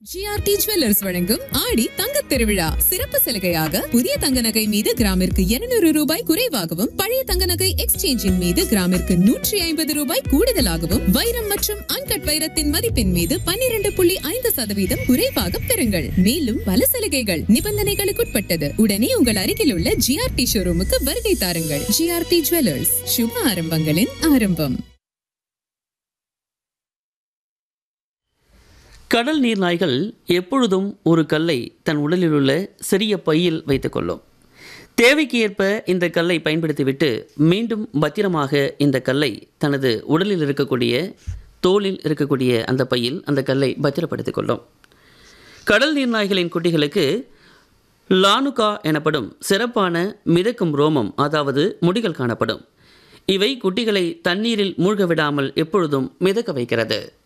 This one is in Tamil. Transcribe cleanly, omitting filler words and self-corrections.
ஜிஆர்டி ஜுவல்லர்ஸ் வழங்கும் ஆடி தங்கத் திருவிழா சிறப்பு சலுகையாக புதிய தங்க நகை மீது கிராமிற்கு 200 ரூபாய் குறைவாகவும் பழைய தங்க நகை எக்ஸ்சேஞ்சின் மீது கிராமிற்கு 150 ரூபாய் கூடுதலாகவும் வைரம் மற்றும் அன்கட் வைரத்தின் மதிப்பின் மீது 12.5% குறைவாக பெறுங்கள். மேலும் பல சலுகைகள் நிபந்தனைகளுக்குட்பட்டது. உடனே உங்கள் அருகில் உள்ள ஜிஆர்டி ஷோரூமுக்கு வருகை தாருங்கள். ஜிஆர்டி ஜுவல்லர்ஸ், சுப ஆரம்பங்களின் ஆரம்பம். கடல் நீர் நாய்கள் எப்பொழுதும் ஒரு கல்லை தன் உடலில் உள்ள சிறிய பையில் வைத்துக்கொள்ளும். தேவைக்கு ஏற்ப இந்த கல்லை பயன்படுத்திவிட்டு மீண்டும் பத்திரமாக இந்த கல்லை தனது உடலில் இருக்கக்கூடிய தோலில் இருக்கக்கூடிய அந்த பையில் அந்த கல்லை பத்திரப்படுத்திக் கொள்ளும். கடல் நீர் நாய்களின் குட்டிகளுக்கு லானுகா எனப்படும் சிறப்பான மிதக்கும் ரோமம், அதாவது முடிகள் காணப்படும். இவை குட்டிகளை தண்ணீரில் மூழ்க விடாமல் எப்பொழுதும் மிதக்க வைக்கிறது.